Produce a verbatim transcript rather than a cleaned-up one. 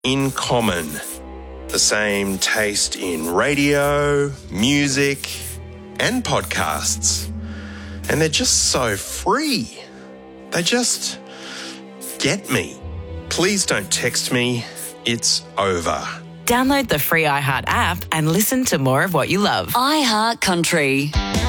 in common. The same taste in radio, music, and podcasts. And they're just so free. They just get me. Please don't text me. It's over. Download the free iHeart app and listen to more of what you love. iHeart Country.